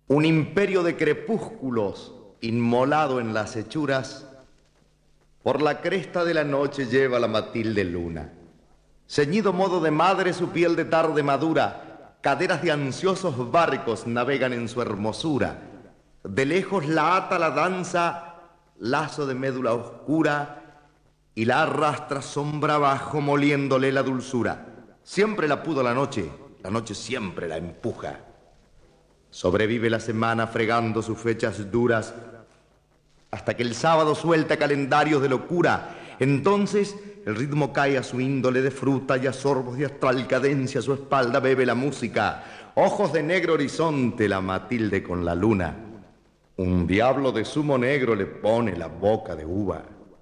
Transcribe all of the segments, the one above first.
Un imperio de crepúsculos inmolado en las hechuras, por la cresta de la noche lleva la Matilde luna. Ceñido modo de madre su piel de tarde madura, caderas de ansiosos barcos navegan en su hermosura. De lejos la ata la danza, lazo de médula oscura, y la arrastra sombra abajo moliéndole la dulzura. Siempre la pudo la noche siempre la empuja. Sobrevive la semana fregando sus fechas duras, hasta que el sábado suelta calendarios de locura. Entonces el ritmo cae a su índole de fruta y a sorbos de astral cadencia a su espalda bebe la música. Ojos de negro horizonte la Matilde con la luna. Un diablo de zumo negro le pone la boca de uva.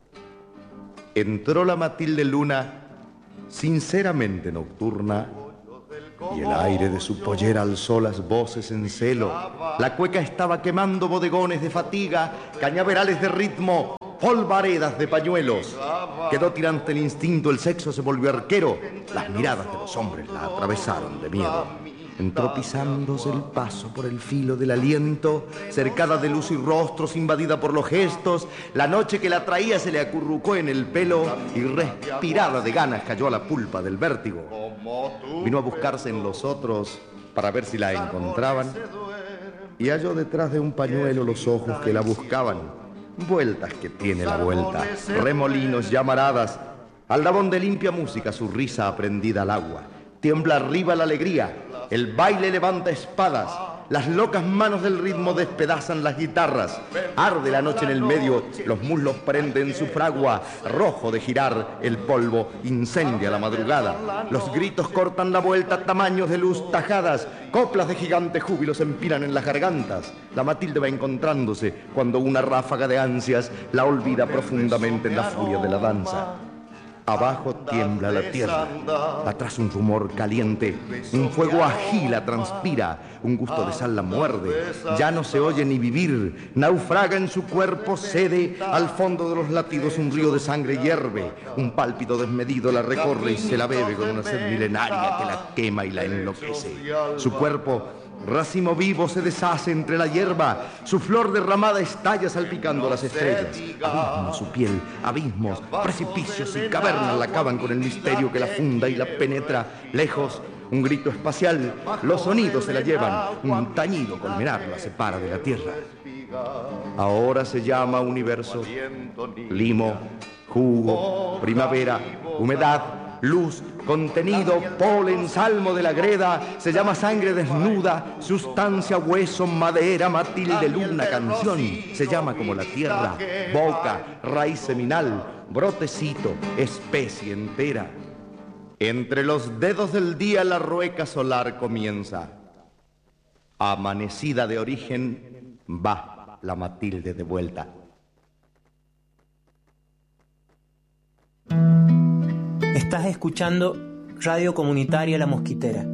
Entró la Matilde luna sinceramente nocturna, y el aire de su pollera alzó las voces en celo. La cueca estaba quemando bodegones de fatiga, cañaverales de ritmo, polvaredas de pañuelos. Quedó tirante el instinto, el sexo se volvió arquero. Las miradas de los hombres la atravesaron de miedo. Entró pisándose el paso por el filo del aliento, cercada de luz y rostros, invadida por los gestos. La noche que la traía se le acurrucó en el pelo y respirada de ganas cayó a la pulpa del vértigo. Vino a buscarse en los otros para ver si la encontraban y halló detrás de un pañuelo los ojos que la buscaban. Vueltas que tiene la vuelta, remolinos, llamaradas, aldabón de limpia música, su risa aprendida al agua. Tiembla arriba la alegría, el baile levanta espadas, las locas manos del ritmo despedazan las guitarras. Arde la noche en el medio, los muslos prenden su fragua, rojo de girar el polvo incendia la madrugada. Los gritos cortan la vuelta, tamaños de luz tajadas, coplas de gigante júbilo se empinan en las gargantas. La Matilde va encontrándose cuando una ráfaga de ansias la olvida profundamente en la furia de la danza. Abajo tiembla la tierra, atrás un rumor caliente, un fuego agila transpira, un gusto de sal la muerde, ya no se oye ni vivir, naufraga en su cuerpo sede, al fondo de los latidos un río de sangre hierve, un pálpito desmedido la recorre y se la bebe con una sed milenaria que la quema y la enloquece. Su cuerpo, racimo vivo, se deshace entre la hierba, su flor derramada estalla salpicando las estrellas. Abismos su piel, abismos, precipicios y cavernas la acaban con el misterio que la funda y la penetra. Lejos, un grito espacial, los sonidos se la llevan, un tañido colmenar la separa de la tierra. Ahora se llama universo, limo, jugo, primavera, humedad, luz, contenido, polen, salmo de la greda, se llama sangre desnuda, sustancia, hueso, madera, Matilde luna, canción, se llama como la tierra, boca, raíz seminal, brotecito, especie entera. Entre los dedos del día la rueca solar comienza. Amanecida de origen, va la Matilde de vuelta. Estás escuchando Radio Comunitaria La Mosquitera,